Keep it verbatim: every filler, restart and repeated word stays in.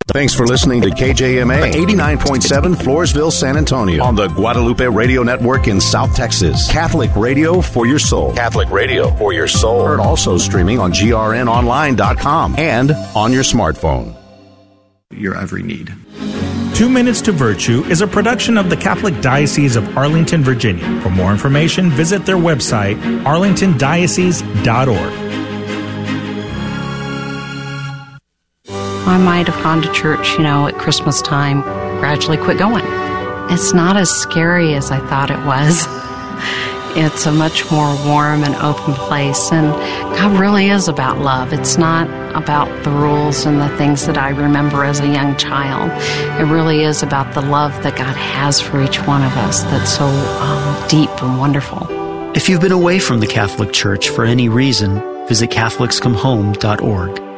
Thanks for listening to K J M A eighty-nine point seven Floresville, San Antonio on the Guadalupe Radio Network in South Texas. Catholic radio for your soul. Catholic radio for your soul. Heard also streaming on G R N online dot com and on your smartphone. Your every need. Two Minutes to Virtue is a production of the Catholic Diocese of Arlington, Virginia. For more information, visit their website, arlington diocese dot org. I might have gone to church, you know, at Christmas time, gradually quit going. It's not as scary as I thought it was. It's a much more warm and open place, and God really is about love. It's not about the rules and the things that I remember as a young child. It really is about the love that God has for each one of us that's so um, deep and wonderful. If you've been away from the Catholic Church for any reason, visit catholics come home dot org.